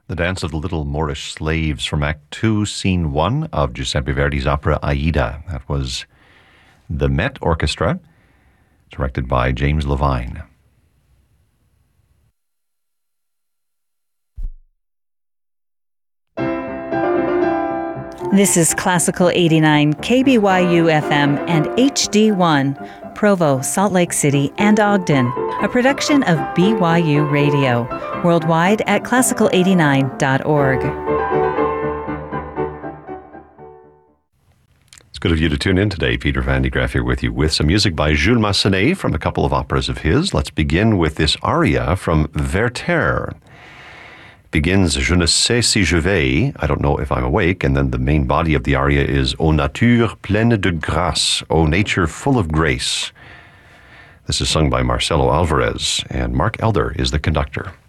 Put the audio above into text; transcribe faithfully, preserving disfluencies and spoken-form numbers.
The Dance of the Little Moorish Slaves from Act Two, Scene One of Giuseppe Verdi's opera Aida. That was the Met Orchestra, directed by James Levine. This is Classical eighty-nine, K B Y U F M and H D one, Provo, Salt Lake City, and Ogden, a production of B Y U Radio, worldwide at classical eighty-nine dot org. It's good of you to tune in today. Peter Van de Graaff here with you with some music by Jules Massenet from a couple of operas of his. Let's begin with this aria from Werther. Begins Je ne sais si je vais, I don't know if I'm awake, and then the main body of the aria is O nature pleine de grâce, O nature full of grace. This is sung by Marcelo Alvarez, and Mark Elder is the conductor.